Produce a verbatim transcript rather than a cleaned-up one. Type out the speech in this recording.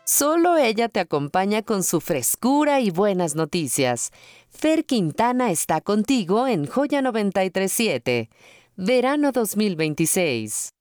Solo ella te acompaña con su frescura y buenas noticias. Fer Quintana está contigo en Joya noventa y tres punto siete. Verano dos mil veintiséis.